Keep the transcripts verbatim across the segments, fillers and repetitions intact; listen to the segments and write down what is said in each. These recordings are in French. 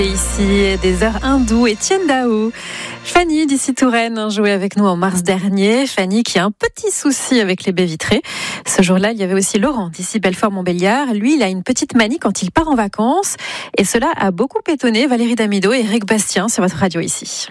Et ici, des heures hindoues, Etienne Daou. Fanny d'ici Touraine jouait avec nous en mars dernier. Fanny qui a un petit souci avec les baies vitrées. Ce jour-là, il y avait aussi Laurent d'ici Belfort-Montbéliard. Lui, il a une petite manie quand il part en vacances. Et cela a beaucoup étonné Valérie Damido et Eric Bastien sur votre radio ici.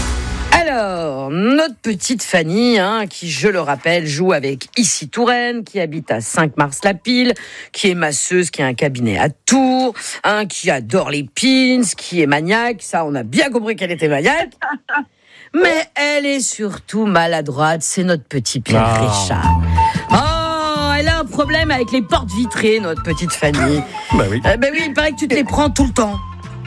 Alors, notre petite Fanny, hein, qui, je le rappelle, joue avec Ici Touraine, qui habite à Cinq-Mars-la-Pile, qui est masseuse, qui a un cabinet à Tours, hein, qui adore les pins, qui est maniaque. Ça, on a bien compris qu'elle était maniaque. Mais elle est surtout maladroite. C'est notre petit Pierre Ah. Richard. Oh, elle a un problème avec les portes vitrées, notre petite Fanny. Bah oui. Euh, ben oui, il paraît que tu te les prends tout le temps.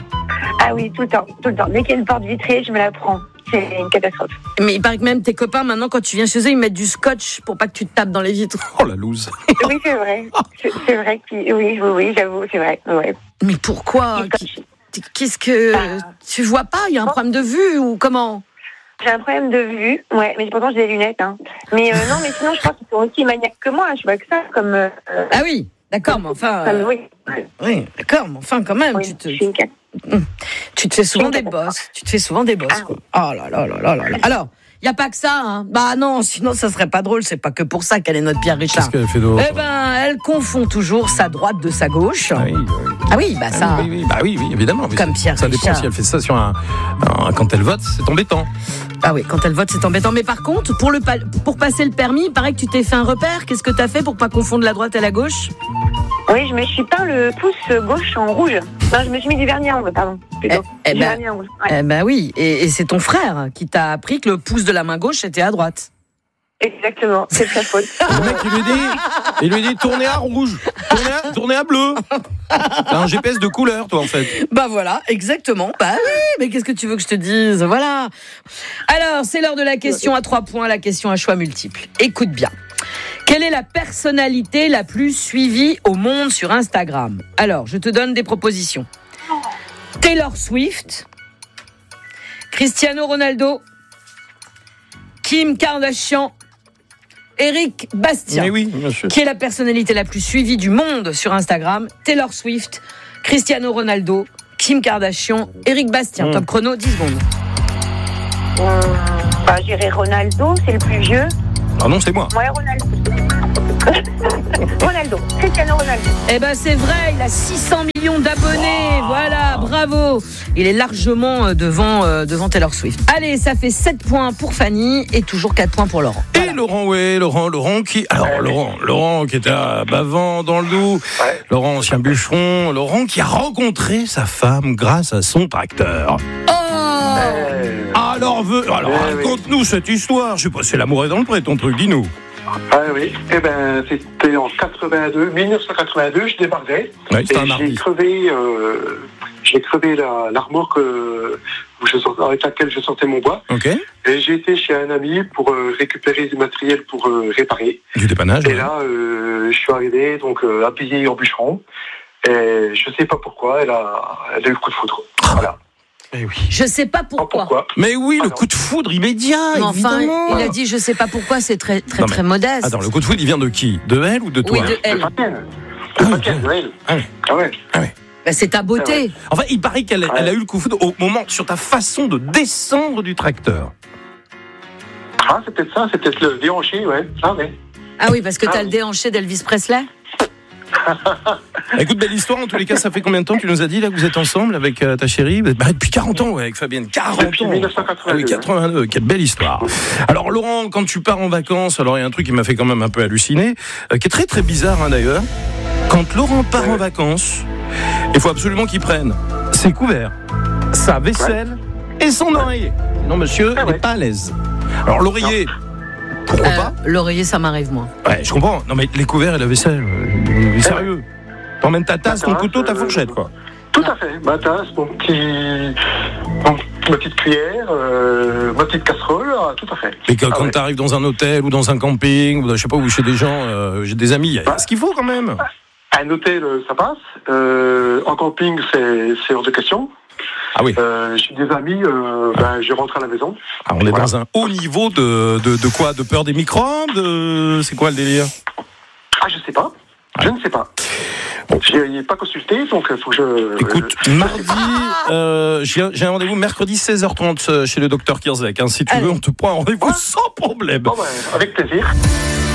Ah oui, tout le temps, tout le temps. Dès qu'il y a une porte vitrée, je me la prends. C'est une catastrophe. Mais il paraît que même tes copains, maintenant, quand tu viens chez eux, ils mettent du scotch pour pas que tu te tapes dans les vitres. Oh la loose. Oui, c'est vrai. C'est, c'est vrai que oui, oui, oui, j'avoue, c'est vrai. Ouais. Mais pourquoi? Qu'est-ce que... Tu vois pas? Il y a un problème de vue ou comment? J'ai un problème de vue, ouais, mais pourtant j'ai des lunettes. Hein. Mais euh, non, mais sinon, je pense qu'ils sont aussi maniaques que moi. Je vois que ça, comme. Euh, Ah oui, d'accord, mais enfin... comme euh, oui. Oui, d'accord, mais enfin, quand même, Oui, tu te... je suis une cat- Tu te fais souvent Je suis des une bosses. Tu te fais souvent des bosses, Ah. quoi. Oh là là là là là là. Alors, il n'y a pas que ça, hein. Bah non, sinon ça serait pas drôle. C'est pas que pour ça qu'elle est notre Pierre Richard. Qu'est-ce qu'elle fait d'autre? Eh ben, elle confond toujours sa droite de sa gauche. Ah oui, oui. Ah oui, bah ça... Oui, oui, bah oui, oui, évidemment. Mais Comme ça- Pierre Ça dépend Richard. si elle fait ça sur un, un- quand elle vote, c'est embêtant. Ah oui, quand elle vote, c'est embêtant. Mais par contre, pour, le pa- pour passer le permis, il paraît que tu t'es fait un repère. Qu'est-ce que t'as fait pour pas confondre la droite et la gauche? Oui, je me suis peint le pouce gauche en rouge. Non, je me suis mis du vernis à ongles, pardon. Plutôt. Eh, eh du ben- vernis à ongles. Ouais. Eh ben oui, et, et c'est ton frère qui t'a appris que le pouce de la main gauche était à droite. Exactement, c'est de sa faute. Le mec, il lui dit, il lui dit, tournez à rouge, tournez à, tournez à bleu. T'as un G P S de couleur, toi, en fait. Bah voilà, exactement. Bah oui, mais qu'est-ce que tu veux que je te dise? Voilà. Alors, c'est l'heure de la question à trois points, la question à choix multiples. Écoute bien. Quelle est la personnalité la plus suivie au monde sur Instagram? Alors, je te donne des propositions. Taylor Swift, Cristiano Ronaldo, Kim Kardashian, Eric Bastien. Mais oui, monsieur. Qui est la personnalité la plus suivie du monde sur Instagram? Taylor Swift, Cristiano Ronaldo, Kim Kardashian, Eric Bastien. Mmh. Top chrono, dix secondes. Euh, bah, j'irai Ronaldo, c'est le plus vieux. Ah non, c'est moi. Ouais, Ronaldo. Ronaldo, Cristiano Ronaldo. Eh ben c'est vrai, il a six cents millions d'abonnés. Wow. Voilà, bravo. Il est largement euh, devant, euh, devant Taylor Swift. Allez, ça fait sept points pour Fanny et toujours quatre points pour Laurent. Et Laurent, ouais, Laurent, Laurent qui, alors Laurent, Laurent qui était à Bavant dans le Doubs, Ouais. Laurent ancien bûcheron, Laurent qui a rencontré sa femme grâce à son tracteur. Oh Euh, Alors, veux, alors Ouais, oui. raconte-nous cette histoire. Je sais pas, c'est l'amour est dans le pré, ton truc, dis-nous. ah oui, eh ben, c'était en quatre-vingt-deux, dix-neuf cent quatre-vingt-deux, je débarquais. Oui, Et c'était un j'ai mardi. crevé, euh, j'ai crevé la, la remorque euh, où je sort- avec laquelle je sortais mon bois. Ok. Et j'ai été chez un ami pour euh, récupérer du matériel pour euh, réparer. Du dépannage. Et ouais. là, euh, je suis arrivé, donc euh, habillé en bûcheron. Et je sais pas pourquoi, elle a, elle a eu le coup de foudre. Voilà. Eh oui. Je sais pas Pas pourquoi. pourquoi. Mais oui, le Alors. coup de foudre immédiat, Mais enfin, évidemment. il a dit je sais pas pourquoi, c'est très très Non, mais- très modeste. Attends, le coup de foudre, il vient de qui? De elle ou de toi? Oui, de C'est elle. pas tienne. Ah, C'est pas ok. tienne, Noël. Ah oui. Ah ouais. Bah, c'est ta beauté. Enfin, il paraît qu'elle elle a eu le coup de foudre au moment, sur ta façon de descendre du tracteur. Ah, c'est peut-être ça, c'est peut-être le déhanché, ouais. Ah, ouais. Ah oui, parce que Ah t'as oui. le déhanché d'Elvis Presley. Écoute, belle histoire, en tous les cas, ça fait combien de temps que tu nous as dit là que vous êtes ensemble avec euh, ta chérie? Vous êtes mariés depuis quarante ans, ouais, avec Fabienne. quarante Depuis ans. dix-neuf cent quatre-vingt-deux. Ah oui, quatre-vingt-deux, quelle belle histoire. Alors, Laurent, quand tu pars en vacances, alors il y a un truc qui m'a fait quand même un peu halluciner, euh, qui est très très bizarre hein, d'ailleurs. Quand Laurent part en vacances, il faut absolument qu'il prenne ses couverts, sa vaisselle et son oreiller. Sinon, monsieur Ah n'est ouais. pas à l'aise. Alors, l'oreiller, pourquoi Euh, pas? L'oreiller, ça m'arrive moi. Ouais, je comprends. Non, mais les couverts et la vaisselle, euh, sérieux. T'emmènes ta tasse, ton tasse, couteau, ta euh, fourchette, quoi. Tout à fait. Ma tasse, mon petit, mon- ma petite cuillère, euh, ma petite casserole, ah, tout à fait. Mais que- Ah quand ouais. t'arrives dans un hôtel ou dans un camping, ou dans, je sais pas, ou chez des gens, euh, j'ai des amis, il y a Ouais. ce qu'il faut quand même. Un hôtel, euh, ça passe. Euh, en camping, c'est, c'est hors de question. Ah oui. Euh, j'ai des amis, euh, ben, je rentre à la maison. Ah, on est Voilà. dans un haut niveau de, de, de quoi? De peur des microbes? de- C'est quoi le délire? Ah, je sais pas. Je ne sais pas. Je n'ai pas consulté, donc il faut que je... Écoute, je... mardi, euh, j'ai, j'ai un rendez-vous mercredi seize heures trente chez le docteur Kirzek. Hein. Si tu Allez. veux, on te prend un rendez-vous Ouais. sans problème. Bon, ben, avec plaisir.